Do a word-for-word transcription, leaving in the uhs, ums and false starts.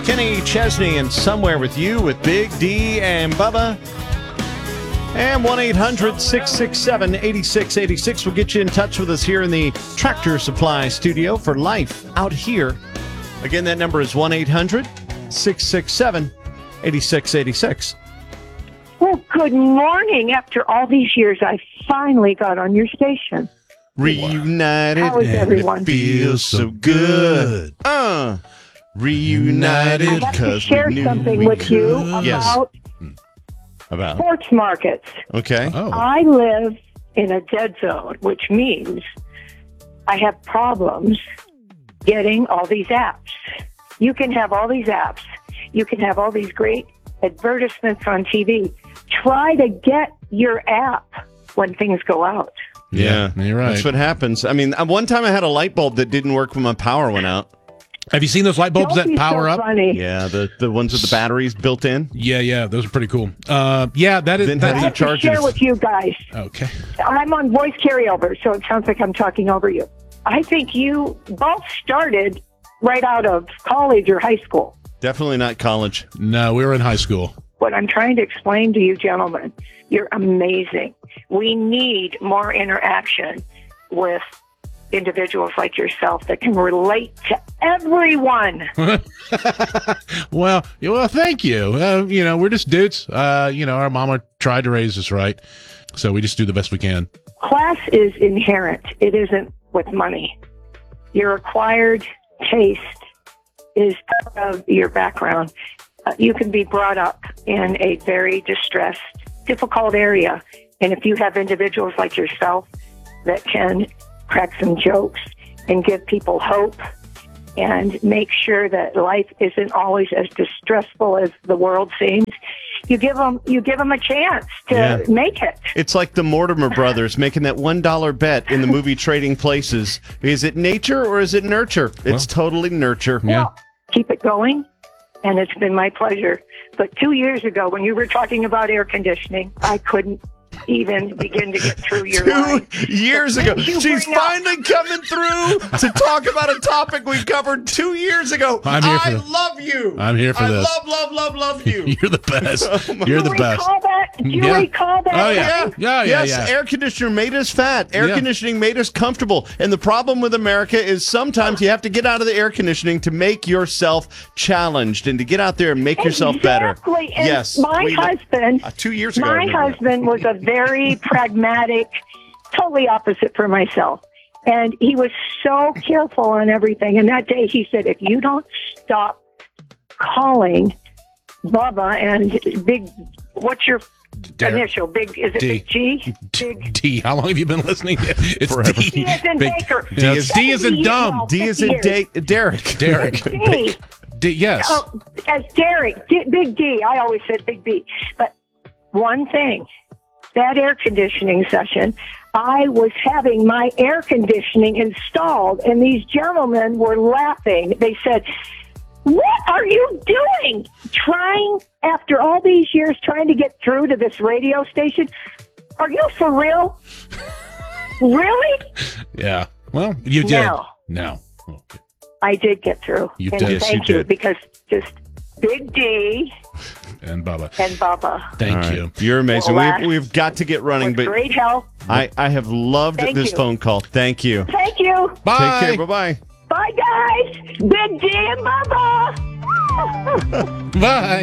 Kenny Chesney and Somewhere With You with Big D and Bubba. And one eight hundred six six seven eight six eight six will get you in touch with us here in the Tractor Supply Studio for Life Out Here. Again, that number is one eight hundred six six seven eight six eight six. Well, good morning. After all these years, I finally got on your station. Reunited. How is everyone? It feels so good. Uh, reunited. I have to 'cause share we knew something we with you could. Yes. about About. sports markets. Okay. Oh. I live in a dead zone, which means I have problems getting all these apps. You can have all these apps. You can have all these great advertisements on T V. Try to get your app when things go out. Yeah, Yeah, you're right. That's what happens. I mean, uh, one time I had a light bulb that didn't work when my power went out. Have you seen those light bulbs Don't that be power so up? funny. Yeah, the, the ones with the batteries built in. Yeah, yeah, those are pretty cool. Uh, yeah, that is. Then That how I do is you have charge to share it? with you guys. okay. I'm on voice carryover, so it sounds like I'm talking over you. I think you both started right out of college or high school. Definitely not college. No, we were in high school. What I'm trying to explain to you, gentlemen, you're amazing. We need more interaction with individuals like yourself that can relate to everyone. Well, yeah, well, thank you. Uh, you know, we're just dudes. Uh, you know, our mama tried to raise us right, so we just do the best we can. Class is inherent. It isn't with money. Your acquired taste is part of your background. Uh, you can be brought up in a very distressed, difficult area. And if you have individuals like yourself that can crack some jokes and give people hope and make sure that life isn't always as distressful as the world seems, you give them, you give them a chance to Yeah. make it. It's like the Mortimer brothers making that one dollar bet in the movie Trading Places. Is it nature or is it nurture? It's totally nurture. Yeah. Well, keep it going. And it's been my pleasure. But two years ago, when you were talking about air conditioning, I couldn't even begin to get through your Two line. years ago. Did you She's bring up- finally coming through to talk about a topic we covered two years ago. I'm here for I this. love you. I'm here for I this. love, love, love, love you. You're the best. You're Do the you best. recall that? Do you Yeah. recall that? Oh, yeah. thing? Yeah, yeah, yes, yeah. air conditioner made us fat. Air Yeah. conditioning made us comfortable. And the problem with America is sometimes you have to get out of the air conditioning to make yourself challenged and to get out there and make yourself better. Exactly. And Yes. My we- husband, uh, two years ago. I my remember that. husband was a very pragmatic, totally opposite for myself. And he was so careful on everything. And that day he said, if you don't stop calling Bubba and Big, what's your Derek. initial? Big, is it D. Big G? Big D. How long have you been listening? It's Forever. D. D as in Big- Baker. Yeah, it's D as in dumb. D is in Years. da- Derek. Derek. D. D. Yes. Oh, as Derek, D, Big D. I always said Big B. But one thing, that air conditioning session, I was having my air conditioning installed, and these gentlemen were laughing. They said, what are you doing? Trying, after all these years, trying to get through to this radio station? Are you for real? Really? Yeah. Well, you did. No. No. Okay. I did get through. You and did. Yes, thank you you, did. because just Big D And Bubba. and Bubba Thank All right. you. You're amazing. Well, we've, we've got to get running, with but great help. I, I have loved Thank this you. phone call. Thank you. Thank you. Bye. Take care. Bye-bye. Bye, guys. Big D and Bubba. Bye.